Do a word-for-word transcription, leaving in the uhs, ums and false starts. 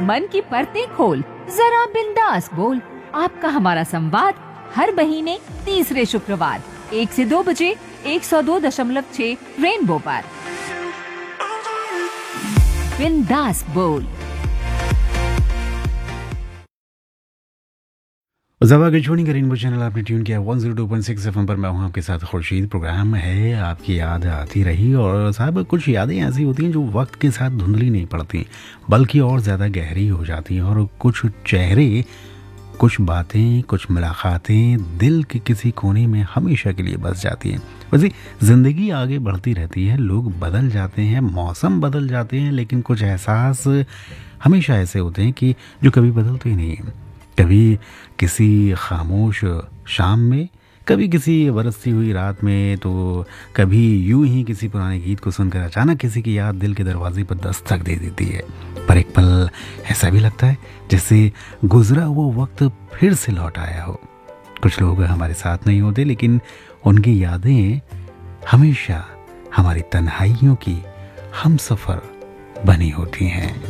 मन की परतें खोल, जरा बिंदास बोल। आपका हमारा संवाद हर महीने तीसरे शुक्रवार एक से दो बजे एक सौ दो दशमलव छह रेनबो पर। बिंदास बोल। जब आगे छोड़ेंगे रेनबो चैनल आपने ट्यून किया one zero two point six FM पर। मैं हूं आपके साथ खुर्शीद। प्रोग्राम है आपकी याद आती रही। और साहब कुछ यादें ऐसी होती हैं जो वक्त के साथ धुंधली नहीं पड़ती बल्कि और ज़्यादा गहरी हो जाती हैं। और कुछ चेहरे, कुछ बातें, कुछ मुलाकातें दिल के किसी कोने में हमेशा के लिए बस जाती हैं। वैसे ज़िंदगी आगे बढ़ती रहती है, लोग बदल जाते हैं, मौसम बदल जाते हैं, लेकिन कुछ एहसास हमेशा ऐसे होते हैं कि जो कभी बदलते ही नहीं हैं। कभी किसी खामोश शाम में, कभी किसी बरसती हुई रात में, तो कभी यूं ही किसी पुराने गीत को सुनकर अचानक किसी की याद दिल के दरवाजे पर दस्तक दे देती है। पर एक पल ऐसा भी लगता है जैसे गुजरा वो वक्त फिर से लौट आया हो। कुछ लोग हमारे साथ नहीं होते, लेकिन उनकी यादें हमेशा हमारी तन्हाइयों की हमसफ़र बनी होती हैं।